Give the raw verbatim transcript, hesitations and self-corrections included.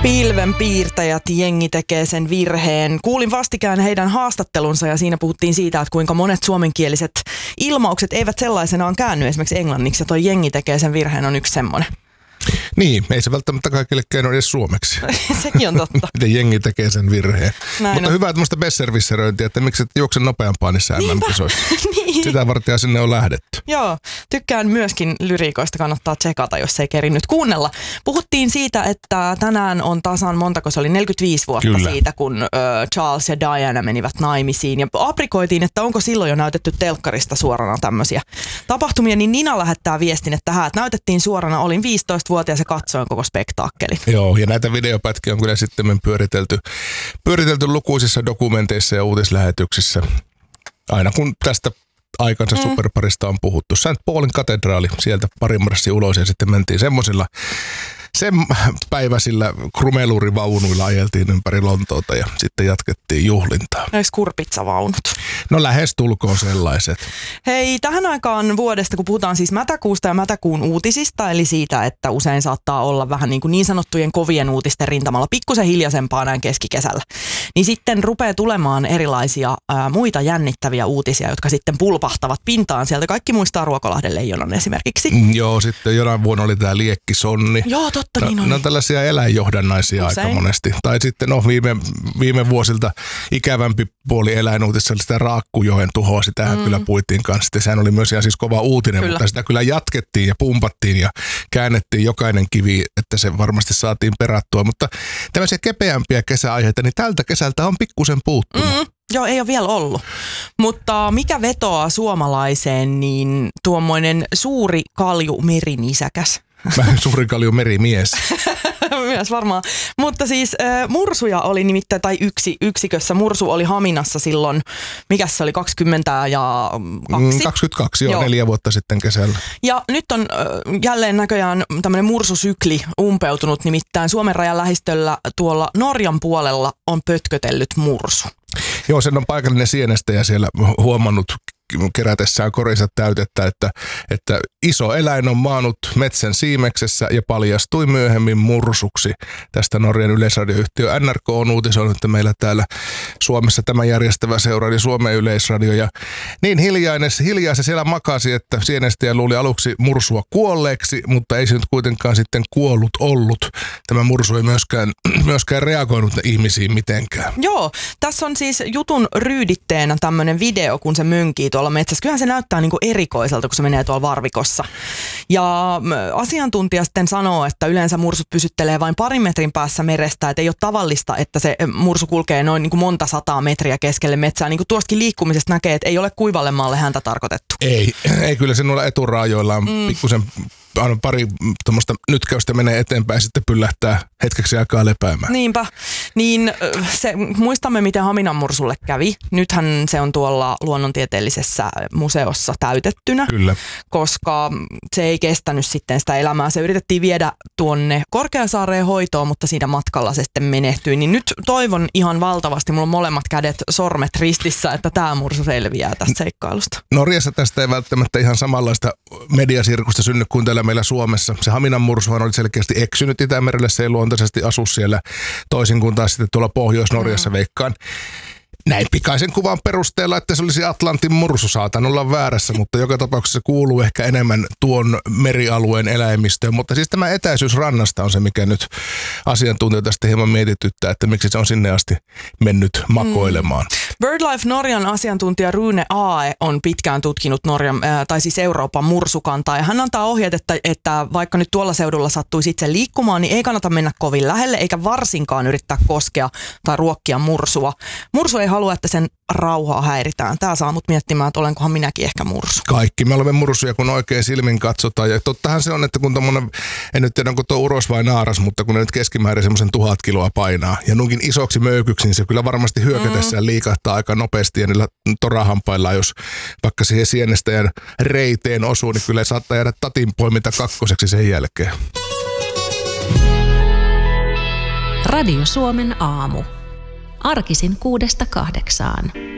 Pilvenpiirtäjät, jengi tekee sen virheen. Kuulin vastikään heidän haastattelunsa ja siinä puhuttiin siitä, että kuinka monet suomenkieliset ilmaukset eivät sellaisenaan käänny esimerkiksi englanniksi ja toi jengi tekee sen virheen on yksi semmoinen. Niin, ei se välttämättä kaikille käy edes suomeksi. Sekin on totta. Miten jengi tekee sen virheen. Näin Mutta on. Hyvä tämmöistä besservisseröintiä, että miksi et juokse nopeampaa niissä M M-kisoissa. niin. Sitä varten sinne on lähdetty. Joo, tykkään myöskin lyriikoista, kannattaa tsekata, jos ei keri nyt kuunnella. Puhuttiin siitä, että tänään on tasan montako se oli, neljäkymmentäviisi vuotta Kyllä. siitä, kun ö, Charles ja Diana menivät naimisiin. Ja aprikoitiin, että onko silloin jo näytetty telkkarista suorana tämmöisiä tapahtumia, niin Nina lähettää viestin, että tähän, että näytettiin suorana, olin viisitoistavuotias ja katsoin koko spektaakkeli. Joo, ja näitä videopätkiä on kyllä sitten pyöritelty, pyöritelty lukuisissa dokumenteissa ja uutislähetyksissä. Aina kun tästä aikansa mm. superparista on puhuttu. Saint Paulin katedraali, sieltä pari marssia ulos ja sitten mentiin semmoisilla sen päiväisillä krumeluurivaunuilla ajeltiin ympäri Lontoota ja sitten jatkettiin juhlintaa. Eikö kurpitsavaunut? No lähes tulkoon sellaiset. Hei, tähän aikaan vuodesta, kun puhutaan siis mätäkuusta ja mätäkuun uutisista, eli siitä, että usein saattaa olla vähän niin kuin niin sanottujen kovien uutisten rintamalla pikkusen hiljaisempaa näin keskikesällä, niin sitten rupeaa tulemaan erilaisia ää, muita jännittäviä uutisia, jotka sitten pulpahtavat pintaan sieltä. Kaikki muistaa Ruokolahden leijonan esimerkiksi. Mm, joo, sitten jonain vuonna oli tämä Liekkisonni. Joo, totta. No, niin ne on tällaisia eläinjohdannaisia Usein. aika monesti. Tai sitten no, viime, viime vuosilta ikävämpi puoli eläinuutissa oli sitä Raakkujoen tuhoa. Sitähän mm. kyllä puitiin kanssa. Sehän oli myös ihan siis kova uutinen, kyllä. mutta sitä kyllä jatkettiin ja pumpattiin ja käännettiin jokainen kivi, että se varmasti saatiin perattua. Mutta tämmöisiä kepeämpiä kesäaiheita, niin tältä kesältä on pikkusen puuttunut. Mm. Joo, ei ole vielä ollut. Mutta mikä vetoaa suomalaiseen, niin tuommoinen suuri kalju merinisäkäs. Suuri kalju merimies. Myös varmaan. Mutta siis äh, mursuja oli nimittäin, tai yksi yksikössä. Mursu oli Haminassa silloin, mikä se oli, kaksikymmentä ja kaksi? kaksikymmentäkaksi, joo, joo. neljä vuotta sitten kesällä. Ja nyt on äh, jälleen näköjään tämmöinen mursusykli umpeutunut, nimittäin Suomen rajan lähistöllä tuolla Norjan puolella on pötkötellyt mursu. Joo, sen on paikallinen sienestäjä siellä huomannut kerätessään korinsa täytettä, että, että iso eläin on maannut metsän siimeksessä ja paljastui myöhemmin mursuksi. Tästä Norjan yleisradioyhtiö N R K on uutisoinut, että meillä täällä Suomessa tämä järjestävä seura, eli Suomen Yleisradio. Ja niin hiljainen, hiljaa se siellä makasi, että sienestäjä luuli aluksi mursua kuolleeksi, mutta ei se nyt kuitenkaan sitten kuollut ollut. Tämä mursu ei myöskään, myöskään reagoinut ihmisiin mitenkään. Joo, tässä on siis jutun ryyditteenä tämmöinen video, kun se mönkii tuolla metsässä. Kyllähän se näyttää niin kuin erikoiselta, kun se menee tuolla varvikossa. Ja asiantuntija sitten sanoo, että yleensä mursut pysyttelee vain parin metrin päässä merestä, että ei ole tavallista, että se mursu kulkee noin niin kuin monta sataa metriä keskelle metsää. Niin kuin tuostakin liikkumisesta näkee, että ei ole kuivalle maalle häntä tarkoitettu. Ei, ei kyllä se noilla eturaajoilla on mm. pikkusen pari tuommoista nytkäystä menee eteenpäin ja sitten pyllähtää hetkeksi aikaa lepäämään. Niinpä. Niin se, muistamme, miten Haminan mursulle kävi. Nythän se on tuolla luonnontieteellisessä museossa täytettynä, Kyllä. koska se ei kestänyt sitten sitä elämää. Se yritettiin viedä tuonne Korkeasaareen hoitoon, mutta siinä matkalla se sitten menehtyi. Niin nyt toivon ihan valtavasti, mulla on molemmat kädet, sormet ristissä, että tämä mursu selviää tästä seikkailusta. Norjassa tästä ei välttämättä ihan samanlaista mediasirkusta synny kuin täällä meillä Suomessa. Se Haminan mursuhan oli selkeästi eksynyt Itämerelle, se ei luontaisesti asu siellä toisin kuin taas sitten tuolla Pohjois-Norjassa mm. veikkaan. Näin pikaisen kuvan perusteella, että se olisi Atlantin mursu, saatan olla väärässä, mutta joka tapauksessa kuuluu ehkä enemmän tuon merialueen eläimistöön. Mutta siis tämä etäisyys rannasta on se, mikä nyt asiantuntijoita sitten hieman mietityttää, että miksi se on sinne asti mennyt makoilemaan. Mm. BirdLife Norjan asiantuntija Rune Aae on pitkään tutkinut Norjan, äh, tai siis Euroopan mursukantaa, ja hän antaa ohjeet, että, että vaikka nyt tuolla seudulla sattuisi itse liikkumaan, niin ei kannata mennä kovin lähelle, eikä varsinkaan yrittää koskea tai ruokkia mursua. Mursu ei halua, että sen rauhaa häiritään. Tämä saa mut miettimään, että olenkohan minäkin ehkä mursu. Kaikki me olemme mursuja, kun oikein silmin katsotaan. Ja tottahan se on, että kun tommonen, en nyt tiedä onko tuo uros vai naaras, mutta kun ne nyt keskimäärin semmoisen tuhat kiloa painaa ja nunkin isoksi möykyksi, niin se kyllä varmasti hyökätessään mm. liikahtaa aika nopeasti ja niillä torahampaillaan, jos vaikka siihen sienestäjän reiteen osuu, niin kyllä saattaa jäädä tatin poiminta kakkoseksi sen jälkeen. Radio Suomen aamu. Arkisin kuudesta kahdeksaan.